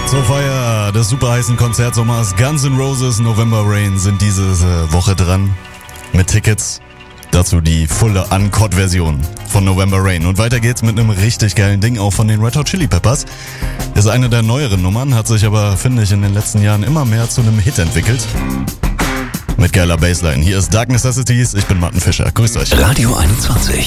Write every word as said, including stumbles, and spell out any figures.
Zur Feier des super heißen Konzertsommers Guns N' Roses November Rain sind diese Woche dran mit Tickets. Dazu die volle Uncut-Version von November Rain. Und weiter geht's mit einem richtig geilen Ding, auch von den Red Hot Chili Peppers. Ist eine der neueren Nummern, hat sich aber, finde ich, in den letzten Jahren immer mehr zu einem Hit entwickelt. Mit geiler Bassline. Hier ist Dark Necessities, ich bin Martin Fischer. Grüßt euch. Radio einundzwanzig.